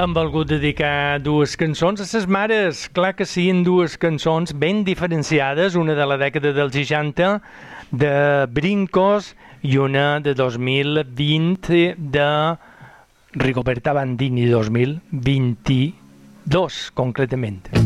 Hem volgut dedicar dues cançons a ses mares. Clar que siguin dues cançons ben diferenciades, una de la dècada dels 60 de Brincos i una de 2020 de Rigoberta Bandini, 2022 concretament.